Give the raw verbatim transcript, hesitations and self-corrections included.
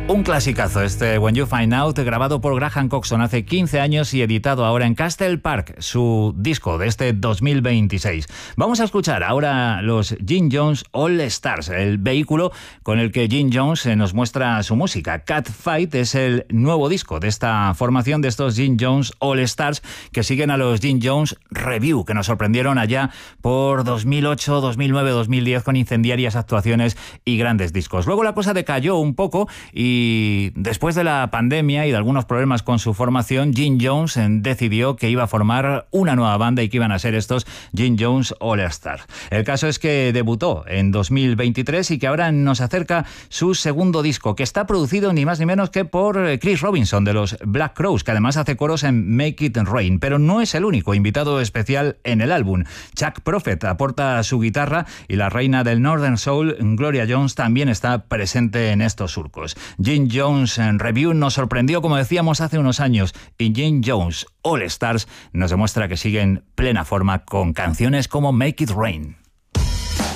Un clasicazo este When You Find Out, grabado por Graham Coxon hace quince años y editado ahora en Castle Park, su disco de este dos mil veintiséis. Vamos a escuchar ahora los Jim Jones All Stars, el vehículo con el que Jim Jones nos muestra su música. Catfight es el nuevo disco de esta formación, de estos Jim Jones All Stars, que siguen a los Jim Jones Review, que nos sorprendieron allá por dos mil ocho, dos mil nueve, dos mil diez con incendiarias actuaciones y grandes discos. Luego la cosa decayó un poco y Y después de la pandemia y de algunos problemas con su formación, Jim Jones decidió que iba a formar una nueva banda y que iban a ser estos Jim Jones All Stars. El caso es que debutó en dos mil veintitrés y que ahora nos acerca su segundo disco, que está producido ni más ni menos que por Chris Robinson de los Black Crowes, que además hace coros en Make It Rain, pero no es el único invitado especial en el álbum. Chuck Prophet aporta su guitarra y la reina del Northern Soul, Gloria Jones, también está presente en estos surcos. Jim Jones en Review nos sorprendió, como decíamos, hace unos años, y Jim Jones All Stars nos demuestra que sigue en plena forma con canciones como Make It Rain.